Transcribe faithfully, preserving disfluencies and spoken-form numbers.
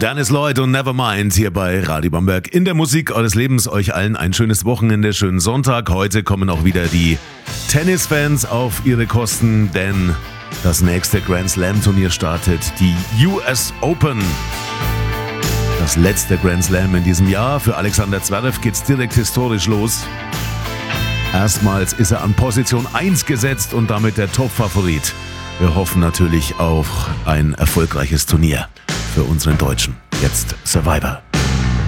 Dennis Lloyd und Nevermind hier bei Radio Bamberg. In der Musik eures Lebens euch allen ein schönes Wochenende, schönen Sonntag. Heute kommen auch wieder die Tennisfans auf ihre Kosten, denn das nächste Grand Slam Turnier startet, die U S Open. Das letzte Grand Slam in diesem Jahr. Für Alexander Zverev geht's direkt historisch los. Erstmals ist er an Position eins gesetzt und damit der Top-Favorit. Wir hoffen natürlich auf ein erfolgreiches Turnier für unseren Deutschen. Jetzt Survivor.